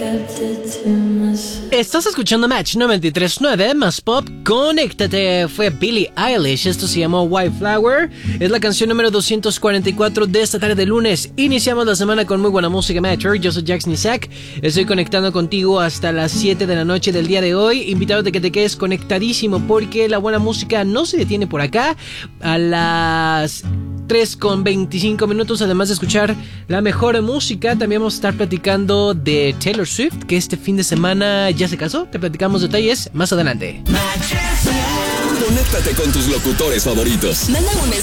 Estás escuchando Match 93.9 más pop. Conéctate. Fue Billie Eilish. Esto se llamó White Flower. Es la canción número 244 de esta tarde de lunes. Iniciamos la semana con muy buena música, Matcher. Yo soy Jax Nisak. Estoy conectando contigo hasta las 7 de la noche del día de hoy. Invitado de que te quedes conectadísimo porque la buena música no se detiene por acá. A las 3:25 minutos, además de escuchar la mejor música, también vamos a estar platicando de Taylor Swift, que este fin de semana ya se casó. Te platicamos detalles más adelante. Conéctate con tus locutores favoritos. Manda un